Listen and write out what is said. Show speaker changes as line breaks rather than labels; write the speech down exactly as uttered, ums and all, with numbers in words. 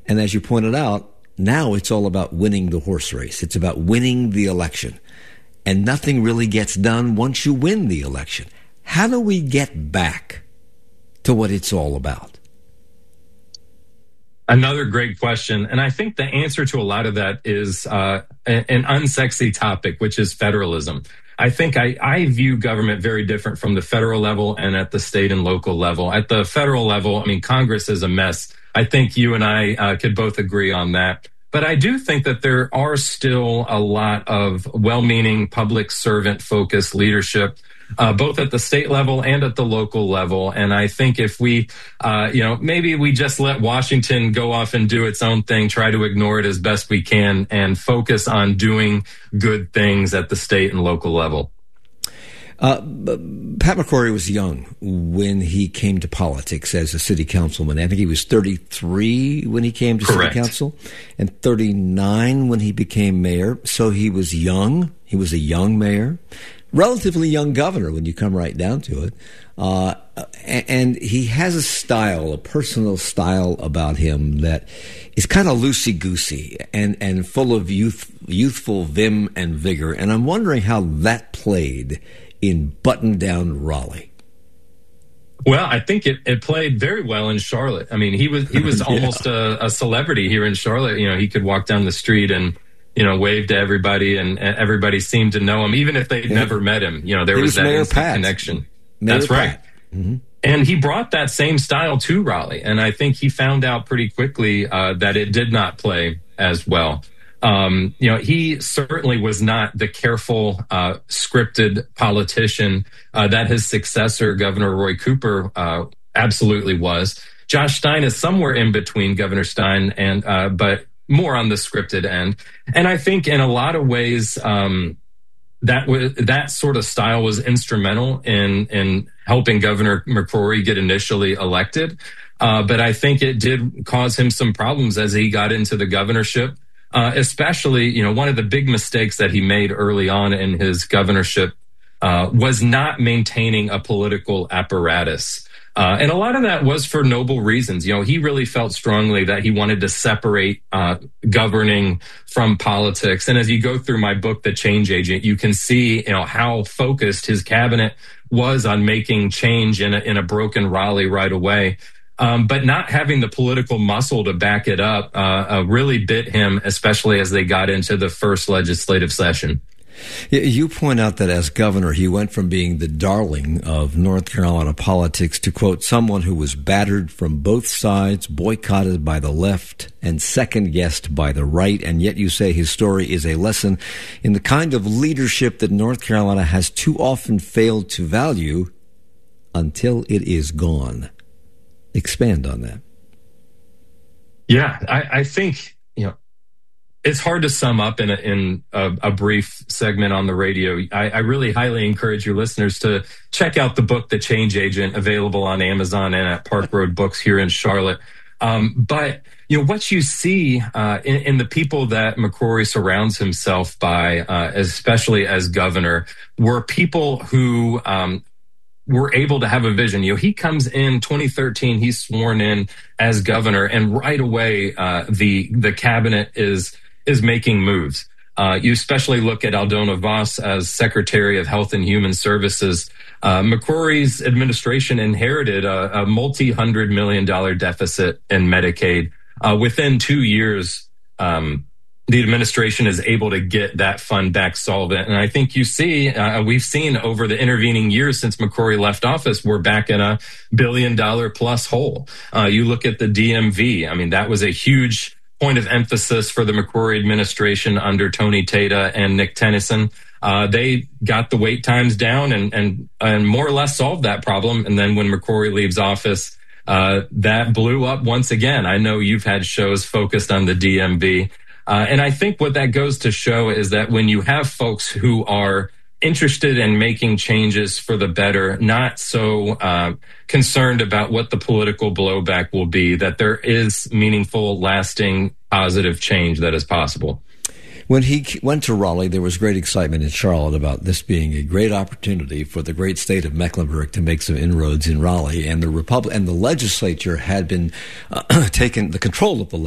And as you pointed out, now it's all about winning the horse race. It's about winning the election. And nothing really gets done once you win the election. How do we get back to what it's all about?
Another great question. And I think the answer to a lot of that is uh, an unsexy topic, which is federalism. I think I, I view government very different from the federal level and at the state and local level. At the federal level, I mean, Congress is a mess. I think you and I uh, could both agree on that. But I do think that there are still a lot of well-meaning public servant-focused leadership, uh, both at the state level and at the local level. And I think if we, uh, you know, maybe we just let Washington go off and do its own thing, try to ignore it as best we can, and focus on doing good things at the state and local level.
Uh, Pat McCrory was young when he came to politics as a city councilman. I think he was thirty-three when he came to
Correct.
city council and thirty-nine when he became mayor. So he was young. He was a young mayor, relatively young governor when you come right down to it. Uh, and he has a style, a personal style about him that is kind of loosey-goosey and, and full of youth, youthful vim and vigor. And I'm wondering how that played in button-down Raleigh.
Well, I think it, it played very well in Charlotte. I mean, he was he was
yeah.
almost a, a celebrity here in Charlotte. You know, he could walk down the street and, you know, wave to everybody, and, and everybody seemed to know him, even if they'd yeah. never met him. You know, there
he
was,
was
that
Mayor
instant
Pat.
connection.
Mayor
That's right.
Mm-hmm.
And he brought that same style to Raleigh. And I think he found out pretty quickly uh, that it did not play as well. Um, you know, he certainly was not the careful, uh, scripted politician uh, that his successor, Governor Roy Cooper, uh, absolutely was. Josh Stein is somewhere in between Governor Stein and, uh, but more on the scripted end. And I think in a lot of ways, um, that was, that sort of style was instrumental in, in helping Governor McCrory get initially elected. Uh, but I think it did cause him some problems as he got into the governorship. Uh, especially, you know, one of the big mistakes that he made early on in his governorship uh, was not maintaining a political apparatus. Uh, and a lot of that was for noble reasons. You know, he really felt strongly that he wanted to separate uh, governing from politics. And as you go through my book, The Change Agent, you can see, you know, how focused his cabinet was on making change in a, in a broken Raleigh right away. Um, but not having the political muscle to back it up uh, uh, really bit him, especially as they got into the first legislative session.
You point out that as governor, he went from being the darling of North Carolina politics to, quote, someone who was battered from both sides, boycotted by the left, and second-guessed by the right. And yet you say his story is a lesson in the kind of leadership that North Carolina has too often failed to value until it is gone. Expand on that.
Yeah, I, I think, you know, it's hard to sum up in a, in a, a brief segment on the radio. I, I really highly encourage your listeners to check out the book, The Change Agent, available on Amazon and at Park Road Books here in Charlotte. Um, but, you know, what you see uh, in, in the people that McCrory surrounds himself by, uh, especially as governor, were people who um, were able to have a vision. You know, he comes in twenty thirteen, he's sworn in as governor, and right away uh, the the cabinet is is making moves. Uh, you especially look at Aldona Voss as Secretary of Health and Human Services. Uh, McCrory's administration inherited a, a multi-hundred million dollar deficit in Medicaid. Uh, within two years, um, the administration is able to get that fund back solvent. And I think you see, uh, we've seen over the intervening years since McCrory left office, we're back in a billion dollar plus hole. Uh, you look at the D M V. I mean, that was a huge point of emphasis for the McCrory administration under Tony Tata and Nick Tennyson. Uh, they got the wait times down and, and, and more or less solved that problem. And then when McCrory leaves office, uh, that blew up once again. I know you've had shows focused on the D M V. Uh, and I think what that goes to show is that when you have folks who are interested in making changes for the better, not so uh, concerned about what the political blowback will be, that there is meaningful, lasting, positive change that is possible.
When he went to Raleigh, there was great excitement in Charlotte about this being a great opportunity for the great state of Mecklenburg to make some inroads in Raleigh. And the Republic and the legislature had been uh, taken the control of the